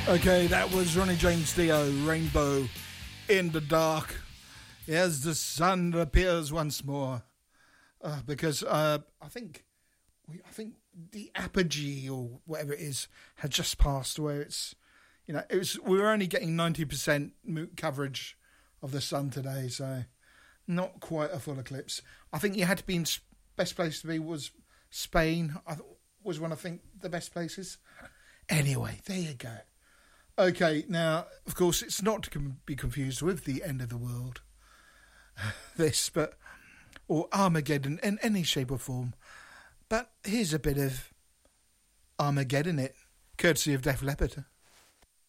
Okay, that was Ronnie James Dio, Rainbow in the Dark. As the sun appears once more. Because I think the apogee or whatever it is had just passed, where it's, we were only getting 90% coverage of the sun today, so not quite a full eclipse. I think you had to be in best place to be was Spain. Was one, I think, the best places. Anyway, there you go. Okay, now, of course, it's not to be confused with the end of the world, or Armageddon in any shape or form. But here's a bit of Armageddon, courtesy of Def Leppard.